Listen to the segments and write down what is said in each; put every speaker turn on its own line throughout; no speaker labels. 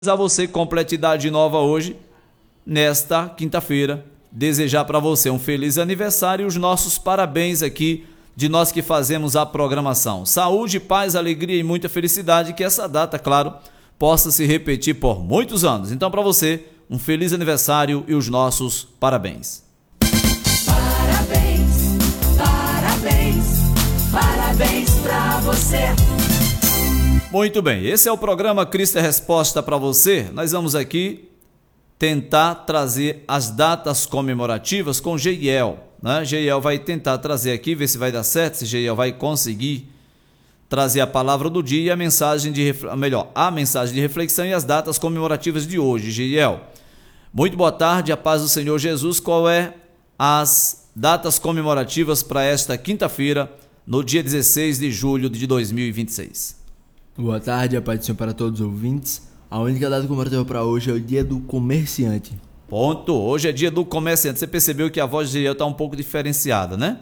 A você completidade nova hoje, nesta quinta-feira. Desejar para você um feliz aniversário e os nossos parabéns aqui de nós que fazemos a programação. Saúde, paz, alegria e muita felicidade, que essa data, claro, possa se repetir por muitos anos. Então, para você, um feliz aniversário e os nossos parabéns.
Parabéns, parabéns, parabéns para você.
Muito bem, esse é o programa Cristo é Resposta para você. Nós vamos aqui tentar trazer as datas comemorativas com Geiel, né? Geiel vai tentar trazer aqui, ver se vai dar certo, se Geiel vai conseguir trazer a palavra do dia e a mensagem a mensagem de reflexão e as datas comemorativas de hoje. Geiel, muito boa tarde, a paz do Senhor Jesus. Qual é as datas comemorativas para esta quinta-feira, no dia 16 de julho de 2026?
Boa tarde, a paz do Senhor para todos os ouvintes. A única data comemorativa para hoje é o dia do comerciante.
Ponto, hoje é dia do comerciante. Você percebeu que a voz de Geiel está um pouco diferenciada, né?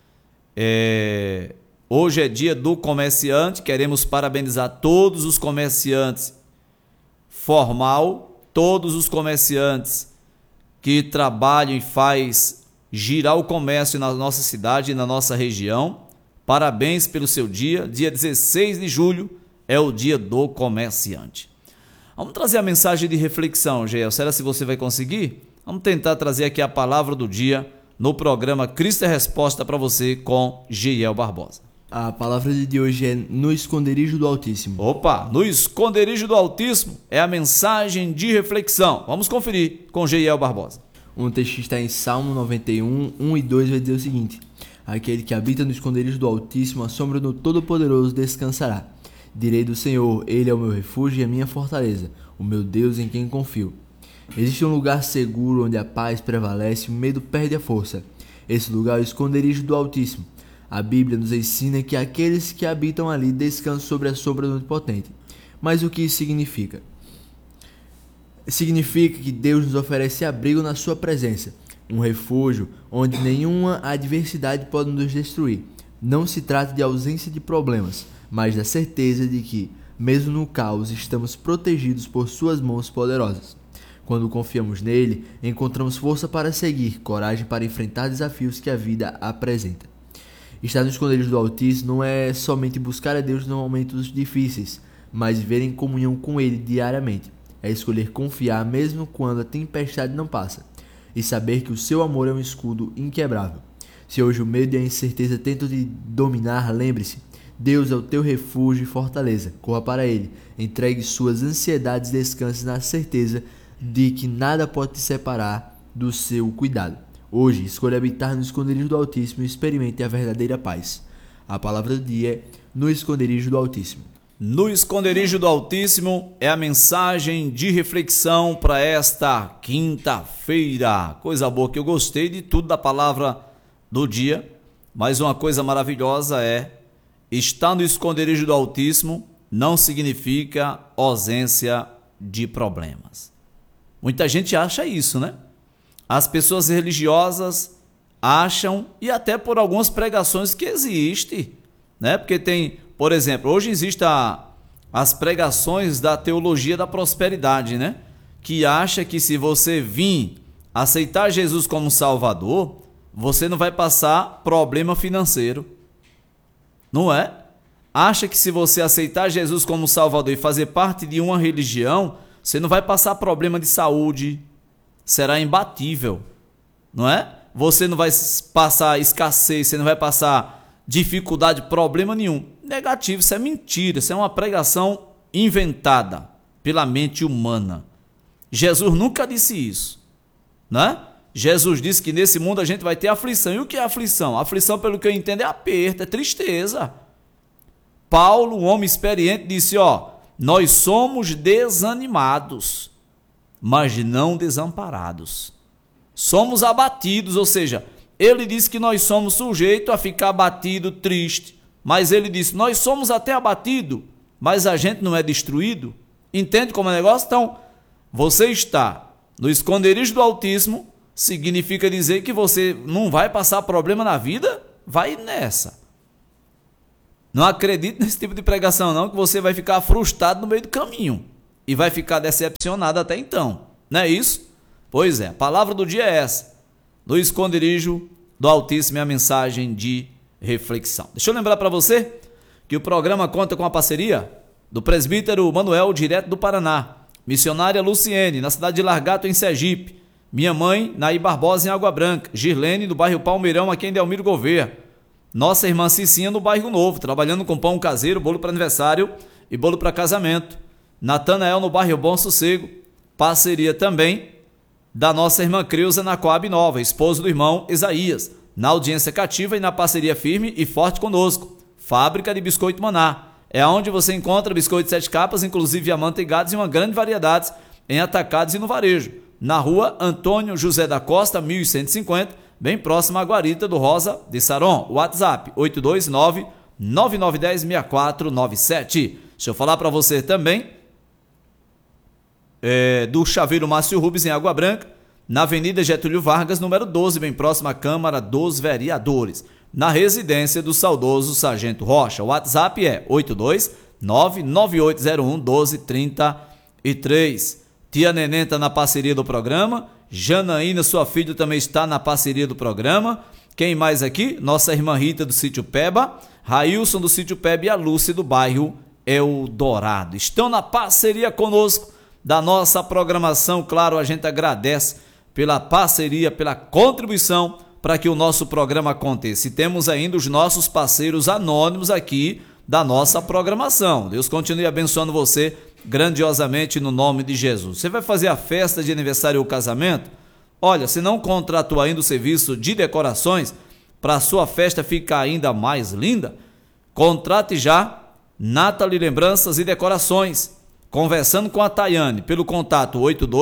Hoje é dia do comerciante, queremos parabenizar todos os comerciantes formal, todos os comerciantes que trabalham e faz girar o comércio na nossa cidade e na nossa região. Parabéns pelo seu dia, dia 16 de julho é o dia do comerciante. Vamos trazer a mensagem de reflexão, Geiel. Será se você vai conseguir? Vamos tentar trazer aqui a palavra do dia no programa Cristo é Resposta para você com Geiel Barbosa.
A palavra de hoje é no esconderijo do Altíssimo.
Opa, no esconderijo do Altíssimo é a mensagem de reflexão. Vamos conferir com Geiel Barbosa.
Um texto está em Salmo 91, 1 e 2 vai dizer o seguinte: aquele que habita no esconderijo do Altíssimo, a sombra do Todo-Poderoso descansará. Direi do Senhor, Ele é o meu refúgio e a minha fortaleza, o meu Deus em quem confio. Existe um lugar seguro onde a paz prevalece e o medo perde a força. Esse lugar é o esconderijo do Altíssimo. A Bíblia nos ensina que aqueles que habitam ali descansam sobre a sombra do Onipotente. Mas o que isso significa? Significa que Deus nos oferece abrigo na sua presença, um refúgio onde nenhuma adversidade pode nos destruir. Não se trata de ausência de problemas, mas da certeza de que, mesmo no caos, estamos protegidos por suas mãos poderosas. Quando confiamos nele, encontramos força para seguir, coragem para enfrentar desafios que a vida apresenta. Estar no esconderijo do Altíssimo não é somente buscar a Deus nos momentos difíceis, mas viver em comunhão com ele diariamente. É escolher confiar mesmo quando a tempestade não passa, e saber que o seu amor é um escudo inquebrável. Se hoje o medo e a incerteza tentam te dominar, lembre-se, Deus é o teu refúgio e fortaleza. Corra para Ele, entregue suas ansiedades e descanse na certeza de que nada pode te separar do seu cuidado. Hoje, escolha habitar no esconderijo do Altíssimo e experimente a verdadeira paz. A palavra do dia é no esconderijo do Altíssimo.
No esconderijo do Altíssimo é a mensagem de reflexão para esta quinta-feira. Coisa boa, que eu gostei de tudo da palavra do dia, mas uma coisa maravilhosa é: estar no esconderijo do Altíssimo não significa ausência de problemas. Muita gente acha isso, né? As pessoas religiosas acham, e até por algumas pregações que existe, né? Porque tem, por exemplo, hoje existem as pregações da teologia da prosperidade, né? Que acha que se você vir aceitar Jesus como Salvador, você não vai passar problema financeiro. Não é? Acha que se você aceitar Jesus como Salvador e fazer parte de uma religião, você não vai passar problema de saúde, será imbatível, não é? Você não vai passar escassez, você não vai passar dificuldade, problema nenhum. Negativo, isso é mentira, isso é uma pregação inventada pela mente humana. Jesus nunca disse isso, né? Jesus disse que nesse mundo a gente vai ter aflição. E o que é aflição? Aflição, pelo que eu entendo, é aperto, é tristeza. Paulo, um homem experiente, disse, nós somos desanimados, mas não desamparados. Somos abatidos, ou seja, ele disse que nós somos sujeitos a ficar abatido, triste, mas ele disse, nós somos até abatidos, mas a gente não é destruído. Entende como é o negócio? Então, você está no esconderijo do Altíssimo, significa dizer que você não vai passar problema na vida? Vai nessa. Não acredite nesse tipo de pregação não, que você vai ficar frustrado no meio do caminho. e vai ficar decepcionado até então. Não é isso? Pois é, a palavra do dia é essa. No esconderijo do Altíssimo é a mensagem de reflexão. Deixa eu lembrar para você que o programa conta com a parceria do presbítero Manuel, direto do Paraná, missionária Luciene, na cidade de Largato, em Sergipe, minha mãe, Naí Barbosa, em Água Branca, Girlene, do bairro Palmeirão, aqui em Delmiro Gouveia, nossa irmã Cicinha, no bairro Novo, trabalhando com pão caseiro, bolo para aniversário e bolo para casamento, Natanael, no bairro Bom Sossego, parceria também da nossa irmã Creuza, na Coab Nova, esposa do irmão Isaías, na audiência cativa e na parceria firme e forte conosco, Fábrica de Biscoito Maná, é onde você encontra biscoitos 7 capas, inclusive amanteigados e uma grande variedade em atacados e no varejo, na rua Antônio José da Costa, 1150, bem próximo à Guarita do Rosa de Saron. WhatsApp 829-9910-6497. Deixa eu falar para você também do Chaveiro Márcio Rubens, em Água Branca, na Avenida Getúlio Vargas, número 12, bem próximo à Câmara dos Vereadores, na residência do saudoso Sargento Rocha. O WhatsApp é 82998011233. Tia Neném está na parceria do programa, Janaína, sua filha, também está na parceria do programa. Quem mais aqui? Nossa irmã Rita, do Sítio Peba, Railson, do Sítio Peba, e a Lúcia, do bairro Eldorado. Estão na parceria conosco da nossa programação. Claro, a gente agradece pela parceria, pela contribuição para que o nosso programa aconteça. E temos ainda os nossos parceiros anônimos aqui da nossa programação. Deus continue abençoando você grandiosamente no nome de Jesus. Você vai fazer a festa de aniversário ou casamento? Olha, se não contratou ainda o serviço de decorações para a sua festa ficar ainda mais linda, contrate já Nathalie Lembranças e Decorações, conversando com a Tayane pelo contato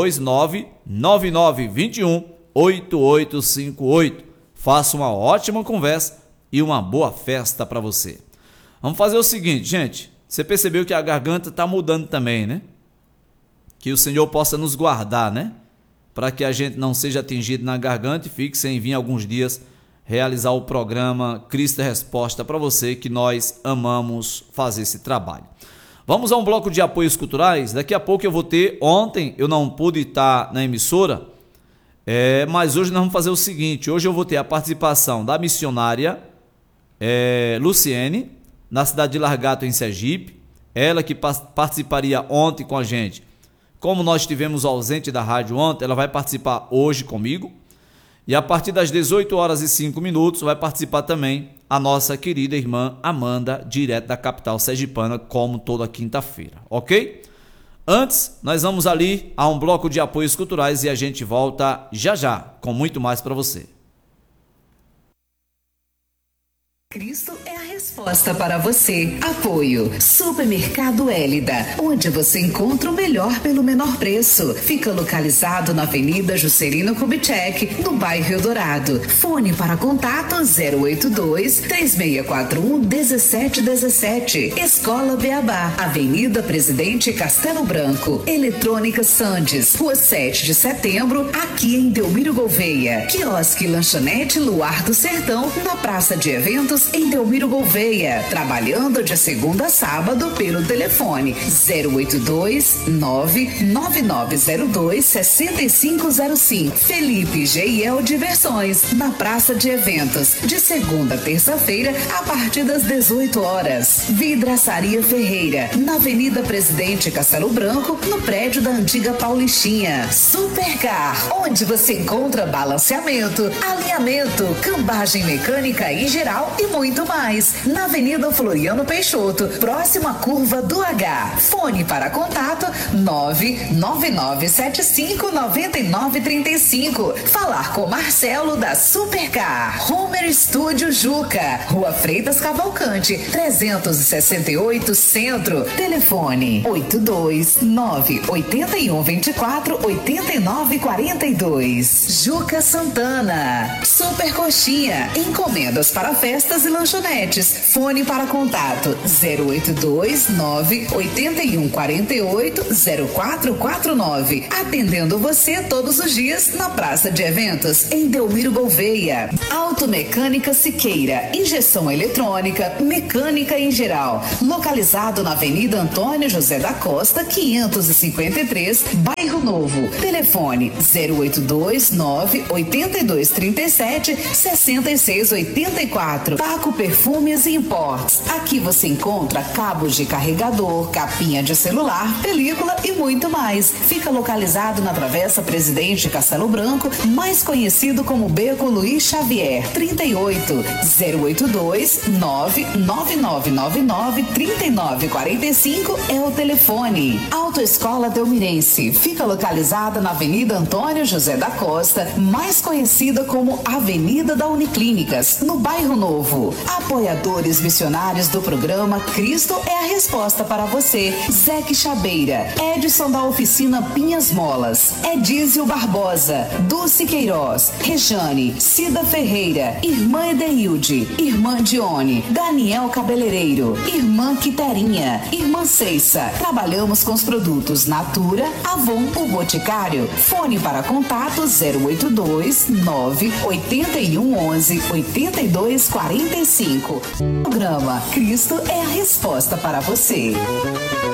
829-9921-8858. Faça uma ótima conversa e uma boa festa para você. Vamos fazer o seguinte, gente. Você percebeu que a garganta está mudando também, né? Que o Senhor possa nos guardar, né? Para que a gente não seja atingido na garganta e fique sem vir alguns dias realizar o programa Cristo é Resposta para você, que nós amamos fazer esse trabalho. Vamos a um bloco de apoios culturais. Daqui a pouco eu vou ter, ontem eu não pude estar na emissora, mas hoje nós vamos fazer o seguinte, hoje eu vou ter a participação da missionária Luciene, na cidade de Largato, em Sergipe, ela que participaria ontem com a gente. Como nós estivemos ausente da rádio ontem, ela vai participar hoje comigo. E a partir das 18h05 vai participar também a nossa querida irmã Amanda, direto da capital sergipana, como toda quinta-feira, ok? Antes, nós vamos ali a um bloco de apoios culturais e a gente volta já já com muito mais para você.
Cristo é a resposta para você. Apoio Supermercado Hélida, onde você encontra o melhor pelo menor preço. Fica localizado na Avenida Juscelino Kubitschek, no bairro Eldorado. Fone para contato 082-3641-1717. Escola Beabá, Avenida Presidente Castelo Branco. Eletrônica Sandes, Rua 7 de Setembro, aqui em Delmiro Gouveia. Quiosque Lanchonete Luar do Sertão, na Praça de Eventos, em Delmiro Gouveia, trabalhando de segunda a sábado pelo telefone 082-99902-6505. Felipe G&L Diversões, na Praça de Eventos, de segunda a terça-feira, a partir das 18 horas. Vidraçaria Ferreira, na Avenida Presidente Castelo Branco, no prédio da antiga Paulistinha. Supercar, onde você encontra balanceamento, alinhamento, cambagem mecânica em geral e muito mais, na Avenida Floriano Peixoto, próxima à curva do H. Fone para contato 999759935. Falar com Marcelo da Supercar. Homer Estúdio Juca, Rua Freitas Cavalcante, 368 Centro. Telefone 829-8124-8942. Juca Santana. Super Coxinha, encomendas para festas e lanchonetes. Fone para contato 082-98148-0449. Atendendo você todos os dias na Praça de Eventos, em Delmiro Gouveia. Automecânica Siqueira, injeção eletrônica, mecânica em geral. Localizado na Avenida Antônio José da Costa, 553, Bairro Novo. Telefone 082-98237-6684. Paco Perfumes e Imports. Aqui você encontra cabos de carregador, capinha de celular, película e muito mais. Fica localizado na Travessa Presidente Castelo Branco, mais conhecido como Beco Luiz Xavier, 38 082-99999-3945 é o telefone. Autoescola Delmirense fica localizada na Avenida Antônio José da Costa, mais conhecida como Avenida da Uniclínicas, no Bairro Novo. Apoiadores missionários do programa Cristo é a Resposta para você. Zeque Chabeira, Edson da Oficina Pinhas Molas, Edísio Barbosa, Dulce Queiroz, Rejane, Cida Ferreira, Irmã Edeilde, Irmã Dione, Daniel Cabeleireiro, Irmã Quiterinha, Irmã Ceissa. Trabalhamos com os produtos Natura, Avon, o Boticário. Fone para contato 082-98111-8245. Programa Cristo é a Resposta para você.